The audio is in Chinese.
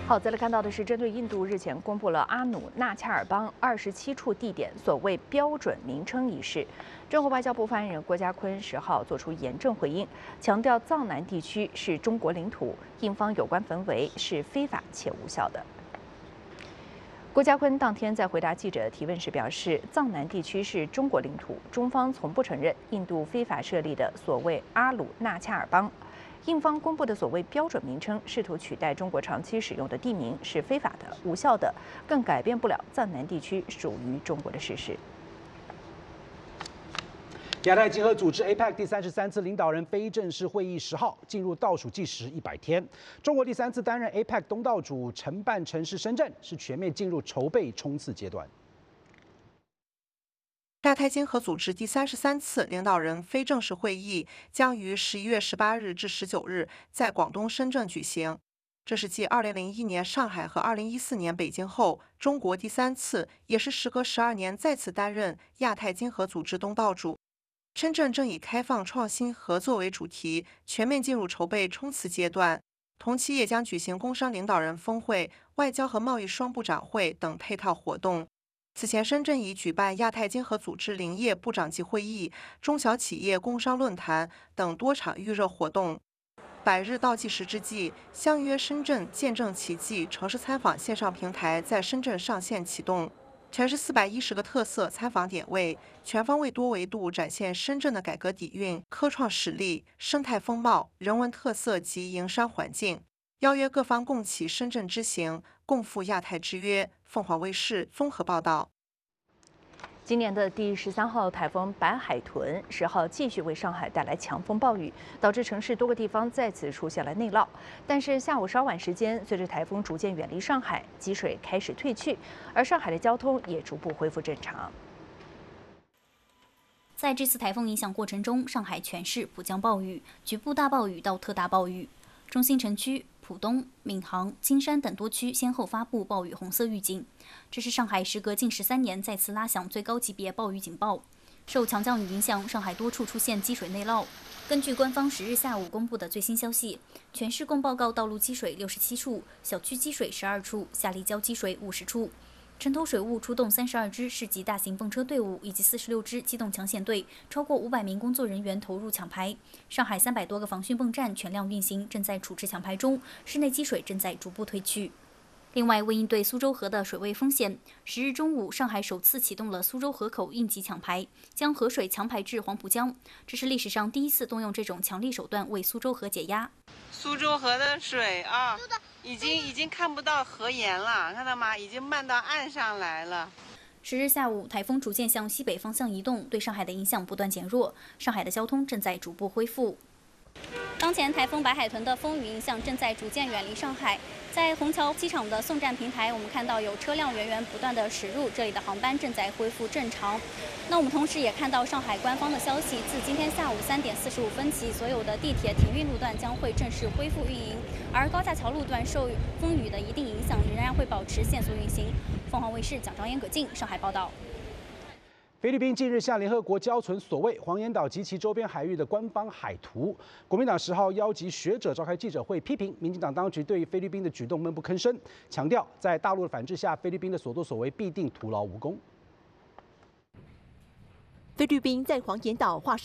好，再来看到的是，针对印度日前公布了阿努纳恰尔邦27处地点所谓标准名称一事，中国外交部发言人郭家坤10号作出严正回应，强调藏南地区是中国领土，印方有关焚为是非法且无效的。郭家坤当天在回答记者提问时表示，藏南地区是中国领土，中方从不承认印度非法设立的所谓阿鲁纳恰尔邦。印方公布的所谓标准名称，试图取代中国长期使用的地名，是非法的、无效的，更改变不了藏南地区属于中国的事实。 亚太经合组织 APEC 第33次领导人非正式会议10号进入倒数计时100天，中国第3次担任 APEC 东道主承办城市深圳是全面进入筹备冲刺阶段。 亚太经合组织第33次领导人非正式会议将于11月18日至19日在广东深圳举行。这是继2001年上海和2014年北京后，中国第3次，也是时隔12年再次担任亚太经合组织东道主。深圳正以开放、创新、合作为主题，全面进入筹备冲刺阶段。同期也将举行工商领导人峰会、外交和贸易双部长会等配套活动。此前，深圳已举办亚太经合组织林业部长级会议、中小企业工商论坛等多场预热活动。100日倒计时之际，相约深圳见证奇迹城市参访线上平台在深圳上线启动，全市410个特色参访点位，全方位多维度展现深圳的改革底蕴、科创实力、生态风貌、人文特色及营商环境。邀约各方共启深圳之行，共赴亚太之约。凤凰卫视综合报道。 今年的第13号台风白海豚10号继续为上海带来强风暴雨，导致城市多个地方再次出现了内涝。但是下午稍晚时间，随着台风逐渐远离上海，积水开始退去，而上海的交通也逐步恢复正常。 在这次台风影响过程中，上海全市普降暴雨，局部大暴雨到特大暴雨。中心城区、浦东、闵行、金山等多区先后发布暴雨红色预警，这是上海时隔近13年再次拉响最高级别暴雨警报。受强降雨影响，上海多处出现积水内涝。根据官方10日下午公布的最新消息，全市共报告道路积水67处，小区积水12处，下立交积水50处。城投水务出动32支市级大型泵车队伍以及46支机动抢险队，超过500名工作人员投入抢排。上海300多个防汛泵站全量运行，正在处置抢排中，室内积水正在逐步退去。另外，为应对苏州河的水位风险，10日中午，上海首次启动了苏州河口应急抢排，将河水强排至黄浦江。这是历史上第一次动用这种强力手段为苏州河解压。 苏州河的水啊，已经看不到河沿了，看到吗？已经漫到岸上来了。 10日下午，台风逐渐向西北方向移动，对上海的影响不断减弱，上海的交通正在逐步恢复。当前台风白海豚的风雨影响正在逐渐远离上海，在虹桥机场的送站平台，我们看到有车辆源源不断的驶入，这里的航班正在恢复正常。那我们同时也看到上海官方的消息，自今天下午3点45分起，所有的地铁停运路段将会正式恢复运营，而高架桥路段受风雨的一定影响，仍然会保持限速运行。凤凰卫视蒋昭妍、葛静上海报道。 菲律宾近日向联合国交存所谓黄岩岛及其周边海域的官方海图。国民党10号邀集学者召开记者会，批评民进党当局对菲律宾的举动闷不吭声，强调在大陆的反制下，菲律宾的所作所为必定徒劳无功。 菲律宾在黄岩岛划设